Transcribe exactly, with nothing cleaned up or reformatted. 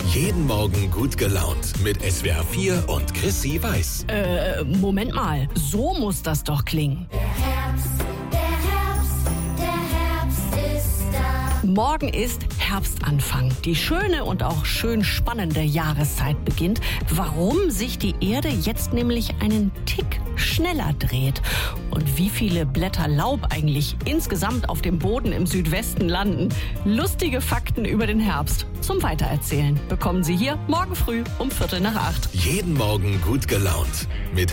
Jeden Morgen gut gelaunt mit S W R vier und Chrissy Weiß. Äh, Moment mal. So muss das doch klingen. Herbst, der Herbst, der Herbst ist da. Morgen ist Herbstanfang. Die schöne und auch schön spannende Jahreszeit beginnt. Warum sich die Erde jetzt nämlich einen Tick schneller dreht und wie viele Blätter Laub eigentlich insgesamt auf dem Boden im Südwesten landen. Lustige Fakten über den Herbst zum Weitererzählen bekommen Sie hier morgen früh um Viertel nach acht. Jeden Morgen gut gelaunt mit